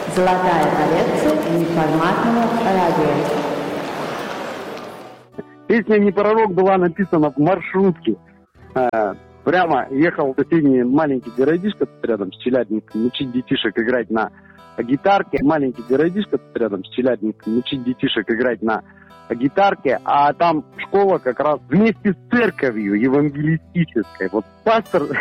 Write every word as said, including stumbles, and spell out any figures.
Золотая коллекция неформатного радио. Песня «Не пророк» была написана в маршрутке. Прямо ехал соседний маленький городишко рядом с Челябинском, учить детишек играть на гитарке. Маленький городишко рядом с Челябинском, учить детишек играть на гитарке. А там школа как раз вместе с церковью евангелистической. Вот пастор